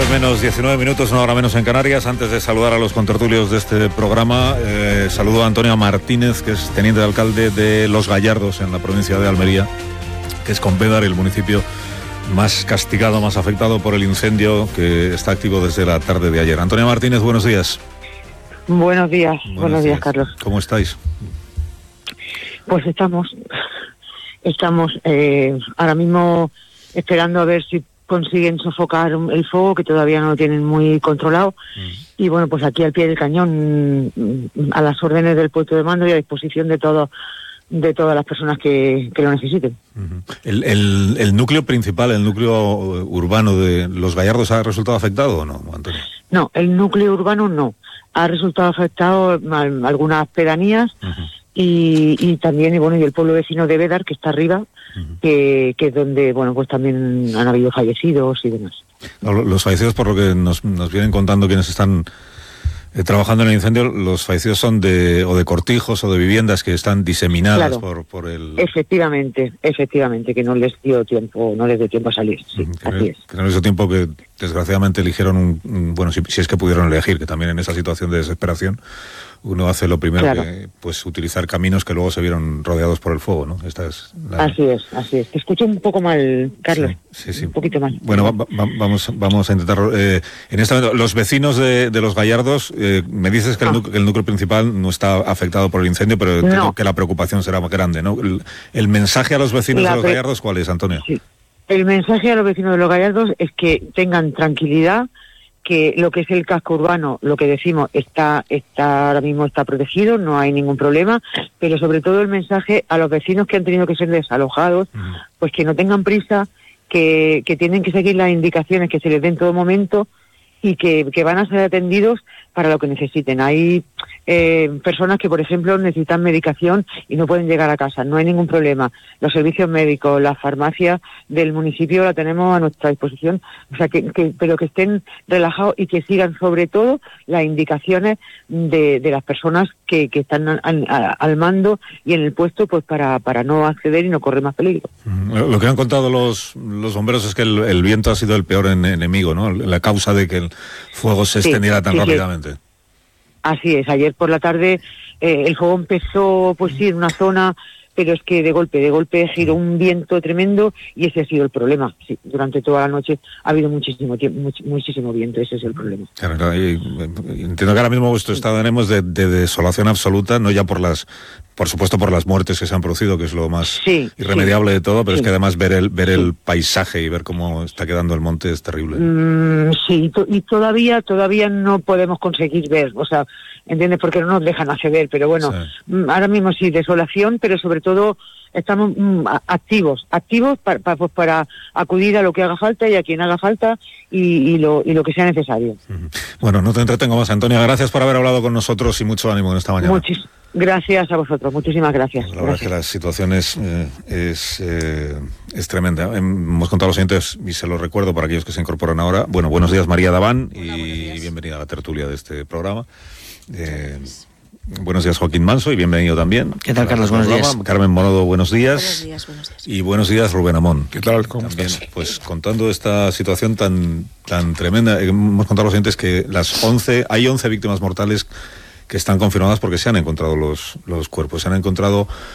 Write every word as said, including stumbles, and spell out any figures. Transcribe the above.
Dos menos diecinueve minutos, una hora menos en Canarias. Antes de saludar a los contertulios de este programa, eh, saludo a Antonio Martínez, que es teniente de alcalde de Los Gallardos, en la provincia de Almería, que es Ponpedar, el municipio más castigado, más afectado por el incendio que está activo desde la tarde de ayer. Antonio Martínez, buenos días. Buenos días, buenos, buenos días, días, Carlos. ¿Cómo estáis? Pues estamos, estamos eh, ahora mismo esperando a ver si consiguen sofocar el fuego, que todavía no lo tienen muy controlado. Uh-huh. Y bueno, pues aquí al pie del cañón, a las órdenes del puesto de mando y a disposición de todo, de todas las personas que, que lo necesiten. Uh-huh. El, el, el núcleo principal, el núcleo urbano de Los Gallardos, ¿ha resultado afectado o no, Antonio? No, el núcleo urbano no. Ha resultado afectado algunas pedanías. Uh-huh. Y, y también, y bueno, y el pueblo vecino de Bédar, que está arriba, uh-huh. que, que es donde, bueno, pues también han habido fallecidos y demás. Los fallecidos, por lo que nos, nos vienen contando quienes están eh, trabajando en el incendio, los fallecidos son de o de cortijos o de viviendas que están diseminadas, claro, por, por el... Efectivamente, efectivamente, que no les dio tiempo, no les dio tiempo a salir, sí, uh-huh. que así no, es. Que no les dio tiempo, que desgraciadamente eligieron un, un bueno, si, si es que pudieron elegir, que también en esa situación de desesperación uno hace lo primero, claro, que pues utilizar caminos que luego se vieron rodeados por el fuego, ¿no? Esta es la... Así es, así es. Te escucho un poco mal, Carlos. Sí, sí, sí. Un poquito mal. Bueno, va, va, vamos, vamos a intentar. Eh, en este momento, los vecinos de, de Los Gallardos, eh, me dices que, ah. el núcleo, que el núcleo principal no está afectado por el incendio, pero no. Creo que la preocupación será más grande, ¿no? El, el mensaje a los vecinos la de Los pre... Gallardos, ¿cuál es, Antonio? Sí. El mensaje a los vecinos de Los Gallardos es que tengan tranquilidad, que lo que es el casco urbano, lo que decimos, está está ahora mismo está protegido, no hay ningún problema, pero sobre todo el mensaje a los vecinos que han tenido que ser desalojados, uh-huh. pues que no tengan prisa, que, que tienen que seguir las indicaciones que se les den en todo momento y que, que van a ser atendidos para lo que necesiten. Hay eh, personas que, por ejemplo, necesitan medicación y no pueden llegar a casa, no hay ningún problema. Los servicios médicos, la farmacia del municipio la tenemos a nuestra disposición, o sea, que, que pero que estén relajados y que sigan sobre todo las indicaciones de, de las personas que, que están al, al, al mando y en el puesto, pues para, para no acceder y no correr más peligro. Lo que han contado los, los bomberos es que el, el viento ha sido el peor en, enemigo, ¿no? La causa de que el fuego se sí, extendiera tan sí, rápidamente. Sí. Así es, ayer por la tarde eh, el fuego empezó, pues sí, en una zona, pero es que de golpe, de golpe giró un viento tremendo y ese ha sido el problema. Sí, durante toda la noche ha habido muchísimo tiempo, much, muchísimo viento, ese es el problema. Claro, claro, y, entiendo que ahora mismo vuestro estado tenemos de, de desolación absoluta, no ya por las, por supuesto por las muertes que se han producido, que es lo más sí, irremediable sí, de todo, pero sí. Es que además ver el ver sí. el paisaje y ver cómo está quedando el monte es terrible. Mm, sí, to- y todavía todavía no podemos conseguir ver, o sea, ¿entiendes? Porque no nos dejan acceder, pero bueno, sí. ahora mismo sí, desolación, pero sobre todo estamos mm, activos, activos para, para, pues para acudir a lo que haga falta y a quien haga falta y, y, lo, y lo que sea necesario. Uh-huh. Bueno, no te entretengo más, Antonia, gracias por haber hablado con nosotros y mucho ánimo en esta mañana. Muchis- gracias a vosotros, muchísimas gracias. La verdad es que la situación es, eh, es, eh, es tremenda. Hemos contado los siguientes, y se lo recuerdo para aquellos que se incorporan ahora. Bueno, buenos días, María Daván, Hola, y bienvenida a la tertulia de este programa. Eh, buenos días, Joaquín Manso, y bienvenido también. ¿Qué tal, Carlos? Buenos días. Carmen Monodo, buenos días. Buenos días, buenos días. Y buenos días, Rubén Amón. ¿Qué tal? ¿Cómo también, estás? Pues contando esta situación tan tan tremenda, hemos contado los siguientes que las once, hay once víctimas mortales que están confirmadas porque se han encontrado los, los cuerpos. Se han encontrado